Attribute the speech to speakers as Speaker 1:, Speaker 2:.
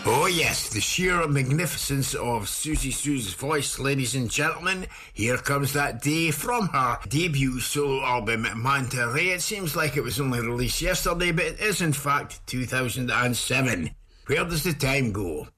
Speaker 1: Oh yes, the sheer magnificence of Susie Sue's voice, ladies and gentlemen. Here comes that day from her debut solo album, Manta Ray. It seems like it was only released yesterday, but it is in fact 2007. Where does the time go?